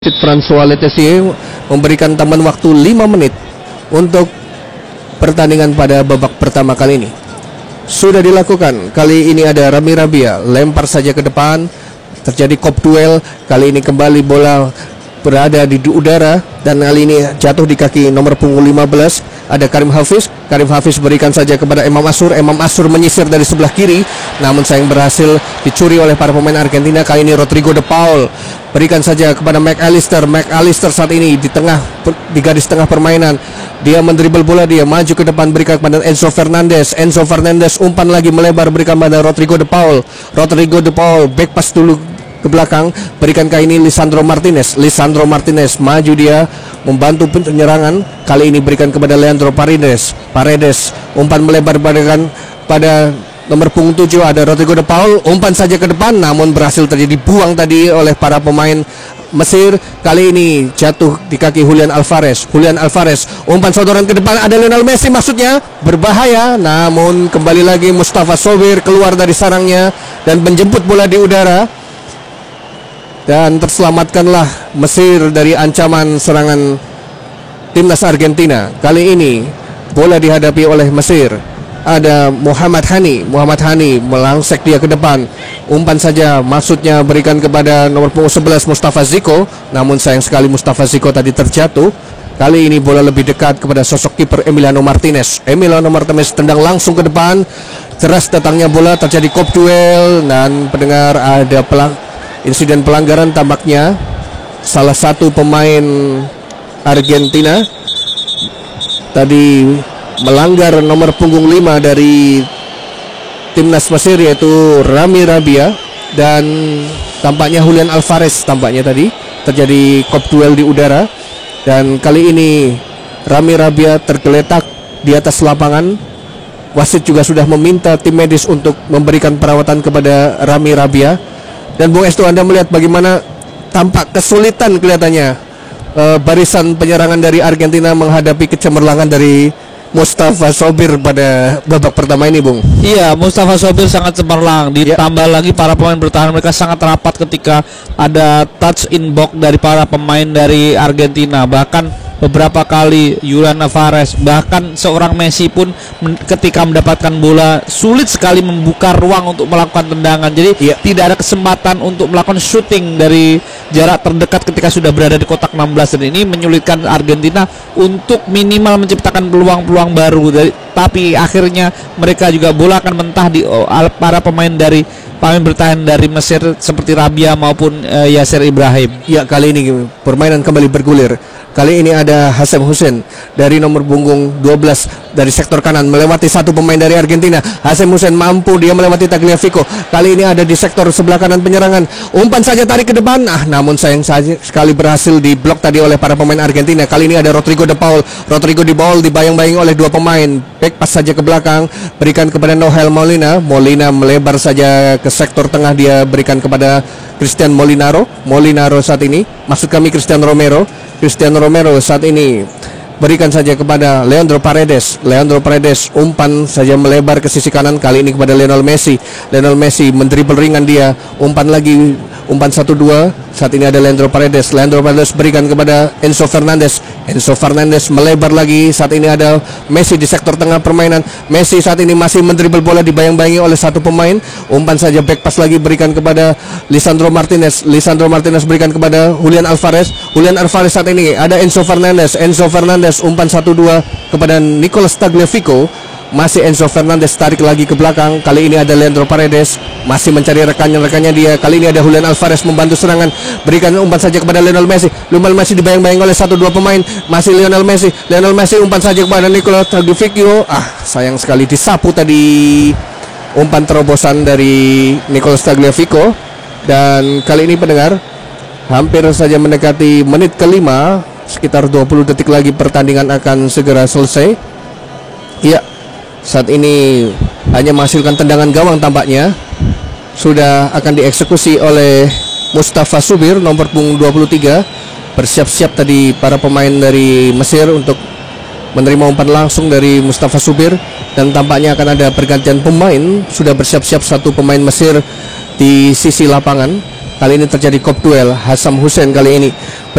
François Letessier memberikan tambahan waktu 5 menit untuk pertandingan pada babak pertama kali ini. Sudah dilakukan. Kali ini ada Rami Rabia, lempar saja ke depan, terjadi kop duel. Kali ini kembali bola berada di udara dan kali ini jatuh di kaki nomor punggung 15. Ada Karim Hafiz. Karim Hafiz berikan saja kepada Imam Ashur. Imam Ashur menyisir dari sebelah kiri, namun sayang berhasil dicuri oleh para pemain Argentina. Kali ini Rodrigo de Paul berikan saja kepada McAllister. McAllister saat ini di garis tengah permainan. Dia mendribble bola, dia maju ke depan, berikan kepada Enzo Fernandez. Enzo Fernandez umpan lagi melebar, berikan kepada Rodrigo de Paul. Rodrigo de Paul back pass dulu ke belakang, berikan kali ini Lisandro Martinez. Lisandro Martinez maju, dia membantu penyerangan. Kali ini berikan kepada Leandro Paredes. Paredes umpan melebar, berikan pada nomor punggung 7 ada Rodrigo de Paul. Umpan saja ke depan, namun berhasil terjadi buang tadi oleh para pemain Mesir. Kali ini jatuh di kaki Julian Alvarez. Julian Alvarez umpan sodoran ke depan, ada Lionel Messi, maksudnya berbahaya, namun kembali lagi Mustafa Sobir keluar dari sarangnya dan menjemput bola di udara. Dan terselamatkanlah Mesir dari ancaman serangan timnas Argentina. Kali ini bola dihadapi oleh Mesir. Ada Muhammad Hani. Muhammad Hani melangsek dia ke depan. Umpan saja, maksudnya berikan kepada nomor punggung 11 Mustafa Ziko. Namun sayang sekali Mustafa Ziko tadi terjatuh. Kali ini bola lebih dekat kepada sosok kiper Emiliano Martinez. Emiliano Martinez tendang langsung ke depan. Deras datangnya bola, terjadi kop duel. Dan pendengar, ada insiden pelanggaran tampaknya. Salah satu pemain Argentina tadi melanggar nomor punggung 5 dari timnas Mesir, yaitu Rami Rabia. Dan tampaknya Julian Alvarez tampaknya tadi terjadi kop duel di udara. Dan kali ini Rami Rabia tergeletak di atas lapangan. Wasit juga sudah meminta tim medis untuk memberikan perawatan kepada Rami Rabia. Dan Bung Estu, Anda melihat bagaimana tampak kesulitan kelihatannya barisan penyerangan dari Argentina menghadapi kecemerlangan dari Mustafa Sobir pada babak pertama ini, Bung. Iya, Mustafa Sobir sangat cemerlang. Ditambah lagi para pemain bertahan mereka sangat rapat ketika ada touch in box dari para pemain dari Argentina. Bahkan beberapa kali Julian Alvarez, bahkan seorang Messi pun ketika mendapatkan bola sulit sekali membuka ruang untuk melakukan tendangan. Jadi tidak ada kesempatan untuk melakukan shooting dari jarak terdekat ketika sudah berada di kotak 16. Dan ini menyulitkan Argentina untuk minimal menciptakan peluang-peluang baru. Tapi akhirnya mereka juga bola akan mentah di para pemain bertahan dari Mesir seperti Rabia maupun Yasser Ibrahim. Ya, kali ini permainan kembali bergulir. Kali ini ada Hassem Hussein dari nomor punggung 12 dari sektor kanan melewati satu pemain dari Argentina. Hassem Hussein mampu dia melewati Tagliafico. Kali ini ada di sektor sebelah kanan penyerangan. Umpan saja tarik ke depan. Namun sayang sekali berhasil diblok tadi oleh para pemain Argentina. Kali ini ada Rodrigo de Paul. Rodrigo de Paul dibayang-bayang oleh dua pemain. Back pass saja ke belakang, berikan kepada Noel Molina. Molina melebar saja ke sektor tengah, dia berikan kepada Cristian Molinaro. Molinaro saat ini, maksud kami Cristian Romero. Cristian Romero saat ini berikan saja kepada Leandro Paredes. Leandro Paredes umpan saja melebar ke sisi kanan, kali ini kepada Lionel Messi. Lionel Messi mendribble ringan, dia umpan lagi, umpan 1-2. Saat ini ada Leandro Paredes. Leandro Paredes berikan kepada Enzo Fernandez. Enzo Fernandez melebar lagi. Saat ini ada Messi di sektor tengah permainan. Messi saat ini masih mendribble bola, dibayang-bayangi oleh satu pemain. Umpan saja back pass lagi, berikan kepada Lisandro Martinez. Lisandro Martinez berikan kepada Julian Alvarez. Julian Alvarez saat ini ada Enzo Fernandez. Enzo Fernandez umpan 1-2 kepada Nicolas Tagliafico. Masih Enzo Fernandez tarik lagi ke belakang. Kali ini ada Leandro Paredes masih mencari rekannya dia. Kali ini ada Julian Alvarez membantu serangan. Berikan umpan saja kepada Lionel Messi. Lionel Messi dibayang-bayang oleh 1-2 pemain. Masih Lionel Messi. Lionel Messi umpan saja kepada Nicolas Tagliafico. Sayang sekali disapu tadi umpan terobosan dari Nicolas Tagliafico. Dan kali ini pendengar, hampir saja mendekati menit kelima. Sekitar 20 detik lagi pertandingan akan segera selesai. Ya, saat ini hanya menghasilkan tendangan gawang tampaknya. Sudah akan dieksekusi oleh Mustafa Sobir nomor punggung 23. Bersiap-siap tadi para pemain dari Mesir untuk menerima umpan langsung dari Mustafa Sobir. Dan tampaknya akan ada pergantian pemain. Sudah bersiap-siap satu pemain Mesir di sisi lapangan. Kali ini terjadi kop duel. Hasan Hussein kali ini